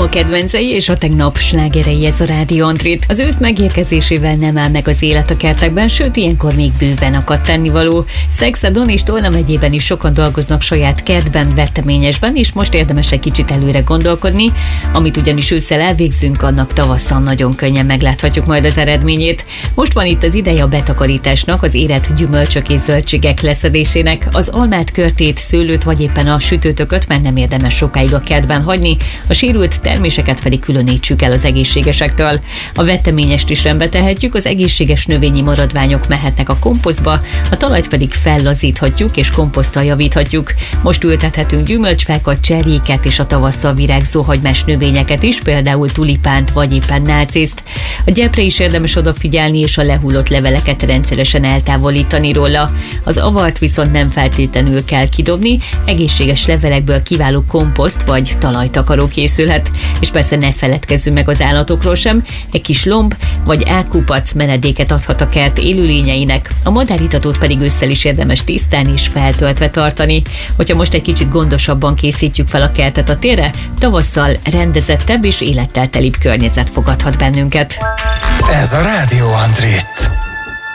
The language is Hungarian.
a kedvencei és a tegnap slágerei, ez a Rádió Andrét. Az ősz megérkezésével nem áll meg az élet a kertekben, sőt ilyenkor még bőven akad tennivaló. Szexádon és Tolna megyében is sokan dolgoznak saját kertben, veteményesben, és most érdemes egy kicsit előre gondolkodni. Amit ugyanis ősszel elvégzünk, annak tavasszal nagyon könnyen megláthatjuk majd az eredményét. Most van itt az ideje a betakarításnak, az érett gyümölcsök és zöldségek leszedésének, az almát, körtét, szőlőt vagy éppen a sütőtököt, mert nem érdemes sokáig a kertben hagyni, a sérült terméseket pedig különítsük el az egészségesektől. A veteményest is rendbe tehetjük, az egészséges növényi maradványok mehetnek a komposztba, a talajt pedig fellazíthatjuk és komposzttal javíthatjuk. Most ültethetünk gyümölcsfákat, cserjéket és a tavasszal virágzó hagymás növényeket is, például tulipánt vagy éppen nárciszt. A gyepre is érdemes odafigyelni és a lehullott leveleket rendszeresen eltávolítani róla. Az avart viszont nem feltétlenül kell kidobni, egészséges levelekből kiváló komposzt vagy talajtakaró készülhet. És persze ne feledkezzünk meg az állatokról sem, egy kis lomb vagy ágkupac menedéket adhat a kert élőlényeinek, a madáritatót pedig ősszel is érdemes tisztán és feltöltve tartani. Hogyha most egy kicsit gondosabban készítjük fel a kertet a térre, tavasszal rendezettebb és élettel telibb környezet fogadhat bennünket. Ez a Rádió Andrét.